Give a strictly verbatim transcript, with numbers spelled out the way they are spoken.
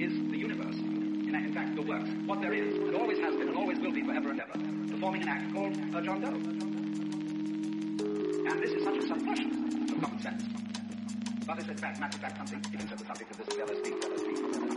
is the universe. In, in fact, the works, what there is, and always has been, and always will be forever and ever, performing an act called a John Doe. And this is such a subversion of common sense. But it's in fact, matter of fact, something, if you said the subject of this is L S D, L S D, L S D.